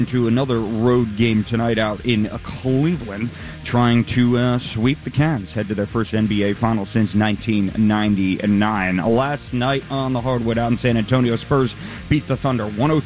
to another road game tonight out in Cleveland, trying to sweep the Cavs, head to their first NBA final since 1999. Last night on the hardwood out in San Antonio, Spurs beat the Thunder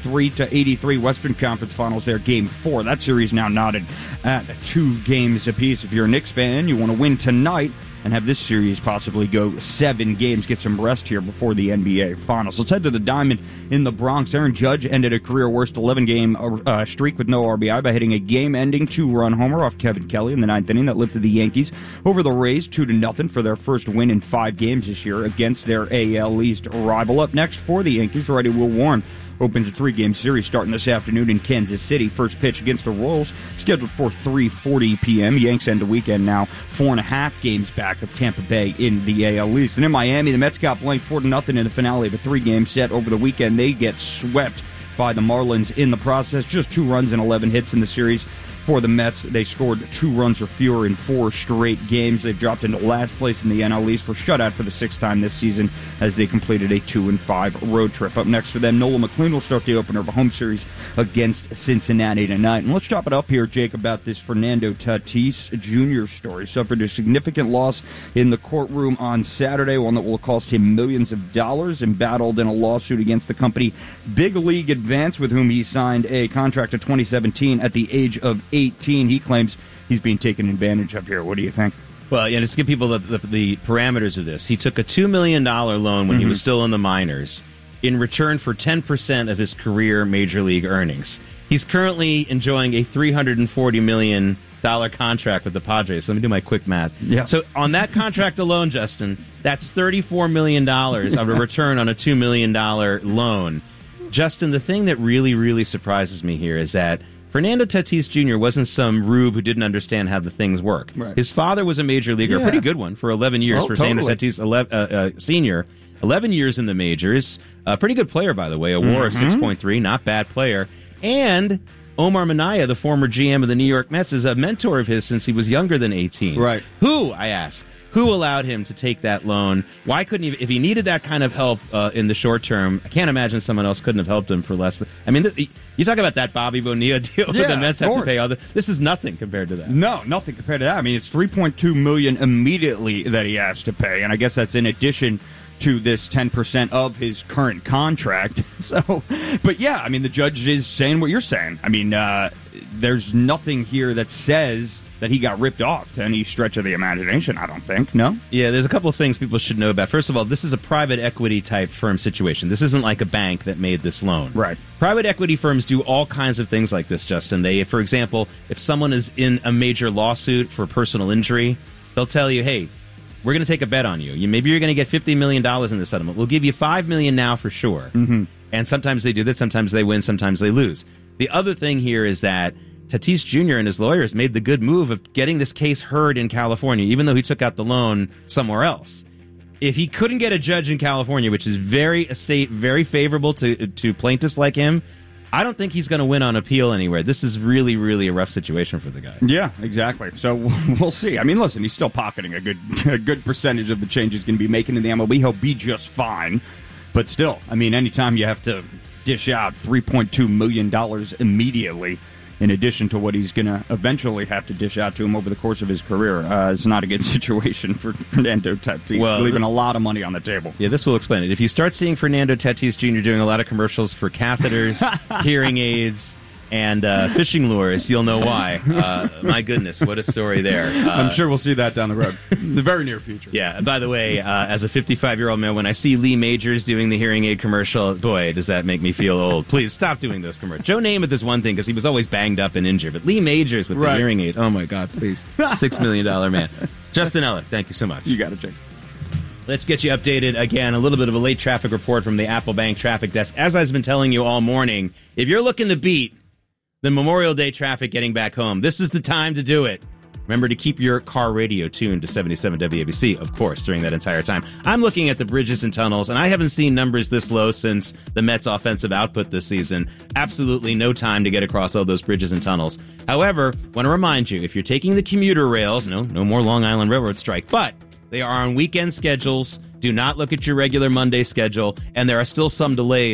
103-83. Western Conference Finals there, Game 4. That series now knotted at 2 games apiece. If you're a Knicks fan, you want to win tonight and have this series possibly go 7 games, get some rest here before the NBA Finals. Let's head to the Diamond in the Bronx. Aaron Judge ended a career-worst 11-game streak with no RBI by hitting a game-ending 2-run homer off Kevin Kelly in the 9th inning that lifted the Yankees over the Rays 2-0 for their first win in 5 games this year against their AL East rival. Up next for the Yankees, righty Will Warren opens a 3-game series starting this afternoon in Kansas City. First pitch against the Royals scheduled for 3:40 p.m. Yanks end the weekend now 4.5 games back of Tampa Bay in the AL East. And in Miami, the Mets got blanked 4-0 in the finale of a 3-game set over the weekend. They get swept by the Marlins in the process. Just 2 runs and 11 hits in the series. For the Mets, they scored 2 runs or fewer in 4 straight games. They've dropped into last place in the NL East for shutout for the 6th time this season as they completed a 2-5 road trip. Up next for them, Nolan McLean will start the opener of a home series against Cincinnati tonight. And let's chop it up here, Jake, about this Fernando Tatis Jr. story. Suffered a significant loss in the courtroom on Saturday, one that will cost him millions of dollars, and battled in a lawsuit against the company Big League Advance, with whom he signed a contract in 2017 at the age of 18. He claims he's being taken advantage of here. What do you think? Well, yeah, just to give people the parameters of this. He took a $2 million loan when he was still in the minors in return for 10% of his career Major League earnings. He's currently enjoying a $340 million contract with the Padres. Let me do my quick math. Yeah. So on that contract alone, Justin, that's $34 million of a return on a $2 million loan. Justin, the thing that really, really surprises me here is that Fernando Tatis Jr. wasn't some rube who didn't understand how the things work. Right. His father was a major leaguer, a pretty good one for 11 years. Fernando Tatis, senior, 11 years in the majors. A pretty good player, by the way. A WAR of 6.3, not bad player. And Omar Minaya, the former GM of the New York Mets, is a mentor of his since he was younger than 18. Right. Who, I ask, who allowed him to take that loan? Why couldn't he, if he needed that kind of help in the short term, I can't imagine someone else couldn't have helped him for less. I mean, you talk about that Bobby Bonilla deal that the Mets have to pay. This is nothing compared to that. No, nothing compared to that. I mean, it's $3.2 million immediately that he has to pay, and I guess that's in addition to this 10% of his current contract. So, but yeah, I mean, the judge is saying what you're saying. I mean, there's nothing here that says that he got ripped off to any stretch of the imagination, I don't think. No? Yeah, there's a couple of things people should know about. First of all, this is a private equity type firm situation. This isn't like a bank that made this loan. Right. Private equity firms do all kinds of things like this, Justin. They, for example, if someone is in a major lawsuit for personal injury, they'll tell you, hey, we're going to take a bet on you. Maybe you're going to get $50 million in the settlement. We'll give you $5 million now for sure. And sometimes they do this, sometimes they win, sometimes they lose. The other thing here is that Tatis Jr. and his lawyers made the good move of getting this case heard in California, even though he took out the loan somewhere else. If he couldn't get a judge in California, which is very favorable to plaintiffs like him, I don't think he's going to win on appeal anywhere. This is really, really a rough situation for the guy. Yeah, exactly. So we'll see. I mean, listen, he's still pocketing a good percentage of the change he's going to be making in the MLB. He'll be just fine. But still, I mean, anytime you have to dish out $3.2 million immediately, in addition to what he's going to eventually have to dish out to him over the course of his career, it's not a good situation for Fernando Tatis. Well, leaving a lot of money on the table. Yeah, this will explain it. If you start seeing Fernando Tatis Jr. doing a lot of commercials for catheters, hearing aids, and fishing lures, you'll know why. My goodness, what a story there. I'm sure we'll see that down the road in the very near future. Yeah, by the way, as a 55-year-old man, when I see Lee Majors doing the hearing aid commercial, boy, does that make me feel old. Please stop doing those commercials. Joe Namath is one thing because he was always banged up and injured, but Lee Majors with the hearing aid, oh my God, please. $6 million man. Justin Eller, thank you so much. You got it, Jake. Let's get you updated again. A little bit of a late traffic report from the Apple Bank traffic desk. As I've been telling you all morning, if you're looking to beat the Memorial Day traffic getting back home, this is the time to do it. Remember to keep your car radio tuned to 77 WABC, of course, during that entire time. I'm looking at the bridges and tunnels, and I haven't seen numbers this low since the Mets' offensive output this season. Absolutely no time to get across all those bridges and tunnels. However, want to remind you, if you're taking the commuter rails, no more Long Island Railroad strike, but they are on weekend schedules. Do not look at your regular Monday schedule, and there are still some delays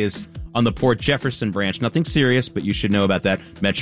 on the Port Jefferson branch. Nothing serious, but you should know about that. Metro